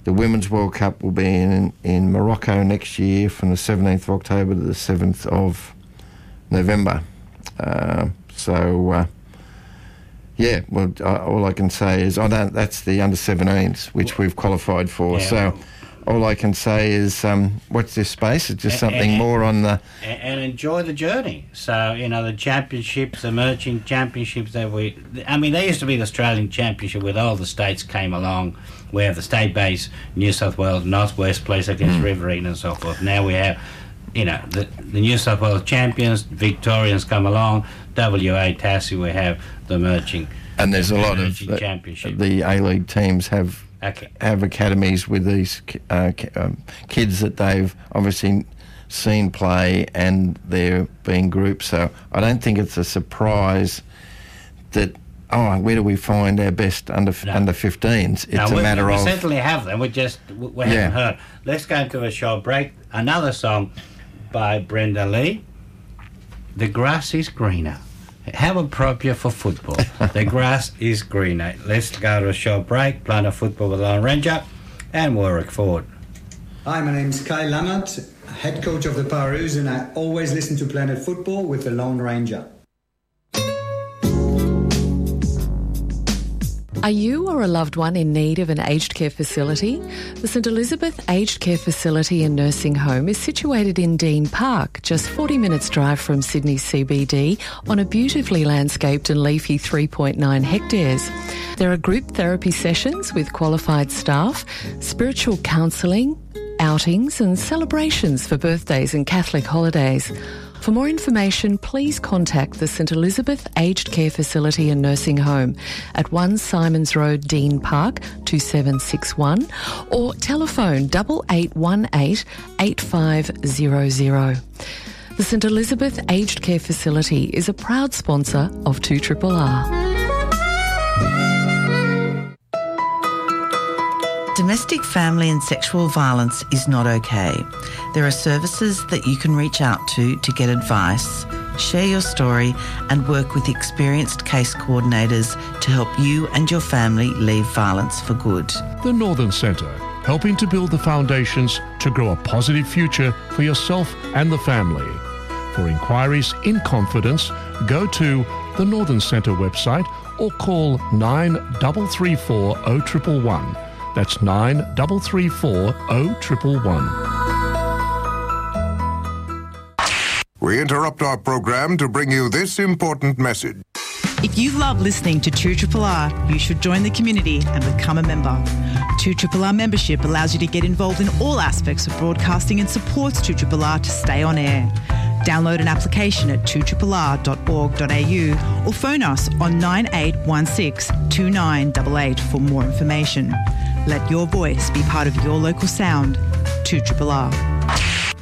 The Women's World Cup will be in Morocco next year from the 17th of October to the 7th of November. All I can say is that's the under-17s, which we've qualified for. Yeah. So all I can say is watch this space. It's just something more on the... And enjoy the journey. So, the championships, the emerging championships there used to be the Australian Championship where all the states came along. We have the state-based New South Wales, North West plays against Riverina and so forth. Now we have, the New South Wales champions, Victorians come along, WA, Tassie, we have the emerging. And there's a lot of the A-League teams have academies with these kids that they've obviously seen play, and they're being grouped. So I don't think it's a surprise that, where do we find our best under 15s? It's a matter of... We certainly have them. We haven't heard. Let's go into a short break. Another song by Brenda Lee, The Grass is Greener. How appropriate for football. The grass is greener. Let's go to a short break, Planet Football with Lone Ranger and Warwick Ford. Hi, my name's Kai Lammert, head coach of the Paroos, and I always listen to Planet Football with the Lone Ranger. Are you or a loved one in need of an aged care facility? The St Elizabeth Aged Care Facility and Nursing Home is situated in Dean Park, just 40 minutes drive from Sydney CBD, on a beautifully landscaped and leafy 3.9 hectares. There are group therapy sessions with qualified staff, spiritual counselling, outings and celebrations for birthdays and Catholic holidays. For more information, please contact the St Elizabeth Aged Care Facility and Nursing Home at 1 Simons Road, Dean Park, 2761, or telephone 8818 8500. The St Elizabeth Aged Care Facility is a proud sponsor of 2RRR. Domestic, family and sexual violence is not okay. There are services that you can reach out to get advice, share your story and work with experienced case coordinators to help you and your family leave violence for good. The Northern Centre, helping to build the foundations to grow a positive future for yourself and the family. For inquiries in confidence, go to the Northern Centre website or call 9334 0111. That's 9334 0111. We interrupt our program to bring you this important message. If you love listening to 2RRR, you should join the community and become a member. 2RRR membership allows you to get involved in all aspects of broadcasting and supports 2RRR to stay on air. Download an application at 2RRR.org.au or phone us on 9816 2988 for more information. Let your voice be part of your local sound. 2RRR.